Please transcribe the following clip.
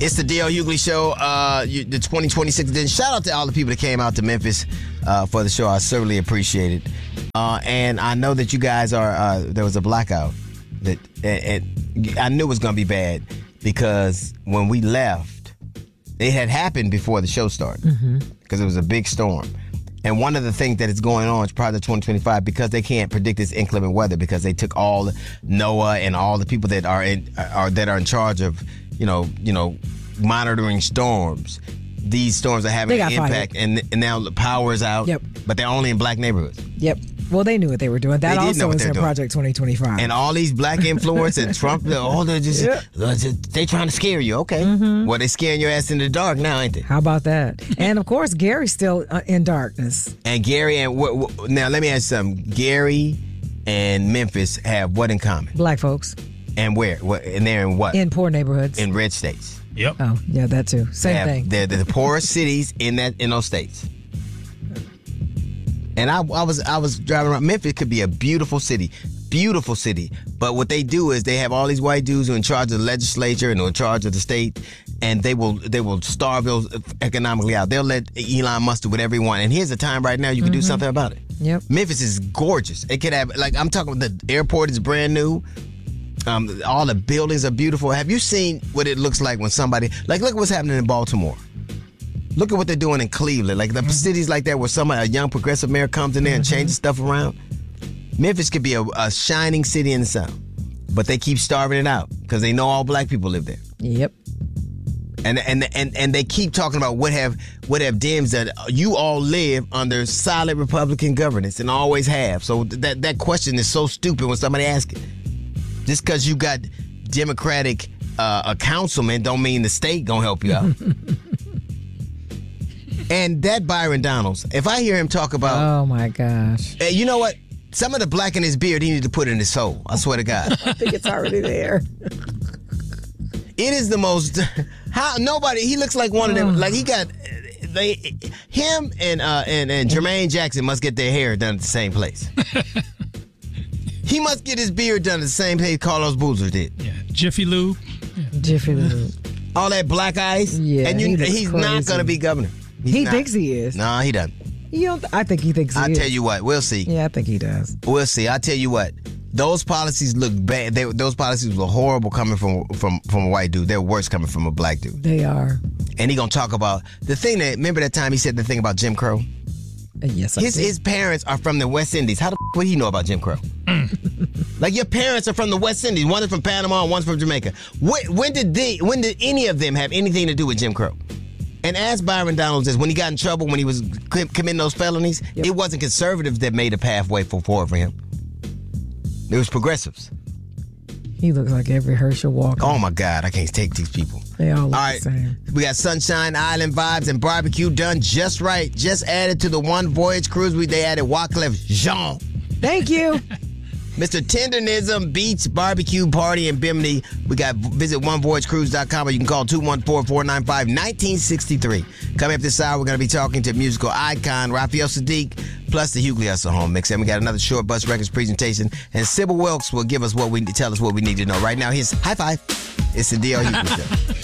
It's the D.L. Hughley Show, the 2026 edition. Shout out to all the people that came out to Memphis for the show. I certainly appreciate it. And I know that you guys are, there was a blackout. And I knew it was going to be bad because when we left, it had happened before the show started because it was a big storm. And one of the things that is going on is Project 2025 because they can't predict this inclement weather because they took all NOAA and all the people that are in charge of monitoring storms. These storms are having an impact, and now the power is out. Yep. But they're only in black neighborhoods. Yep. Well, they knew what they were doing. That also is in Project 2025. And all these black influence and Trump, they're trying to scare you. Okay. Well, they're scaring your ass in the dark now, ain't they? How about that? And of course, Gary's still in darkness. And Gary now let me ask you something. Gary and Memphis have what in common? Black folks. And where? And they're in what? In poor neighborhoods. In red states. Yep. Oh, yeah, that too. Same thing. They're the poorest cities in those states. And I was driving around. Memphis could be a beautiful city, but what they do is they have all these white dudes who are in charge of the legislature and who are in charge of the state, and they will starve those economically out. They'll let Elon Musk do whatever he wants. And here's a time right now you can do something about it. Yep. Memphis is gorgeous. It could have, I'm talking about the airport is brand new. All the buildings are beautiful. Have you seen what it looks like when somebody, look what's happening in Baltimore. Look at what they're doing in Cleveland. Like the cities like that where a young progressive mayor comes in there and changes stuff around. Memphis could be a shining city in the South. But they keep starving it out because they know all black people live there. Yep. And they keep talking about what have Dems that you all live under solid Republican governance and always have. So that question is so stupid when somebody asks it. Just because you got Democratic a councilman don't mean the state gonna help you out. And that Byron Donalds, if I hear him talk about... Oh, my gosh. You know what? Some of the black in his beard, he need to put in his soul. I swear to God. I think it's already there. It is the most... He looks like one of them. Like, he got... Him and Jermaine Jackson must get their hair done at the same place. He must get his beard done at the same place Carlos Boozer did. Yeah, Jiffy Lube. Jiffy Lube. All that black ice. Yeah, and he's not going to be governor. He thinks he is. No, he doesn't. I think he thinks he is. I'll tell you what. We'll see. Yeah, I think he does. We'll see. I'll tell you what. Those policies look bad. Those policies were horrible coming from a white dude. They're worse coming from a black dude. They are. And he going to talk about the thing remember that time he said the thing about Jim Crow? Yes, his parents are from the West Indies. How the would he know about Jim Crow? Like your parents are from the West Indies. One is from Panama and one's from Jamaica. When did any of them have anything to do with Jim Crow? And as Byron Donalds is, when he got in trouble, when he was committing those felonies, it wasn't conservatives that made a pathway forward for him. It was progressives. He looks like every Herschel Walker. Oh, my God. I can't take these people. They all look the same. We got Sunshine Island vibes and barbecue done just right. Just added to the One Voyage cruise. They added Wyclef Jean. Thank you. Mr. Tendernism Beach Barbecue Party in Bimini. Visit onevoyagecruise.com or you can call 214-495-1963. Coming up this hour, we're going to be talking to musical icon Raphael Sadiq, plus the Hughley Hustle Home Mix. And we got another Short Bus Records presentation. And Sybil Wilkes will tell us what we need to know. Right now, here's High Five. It's the D.L. Hughley Show.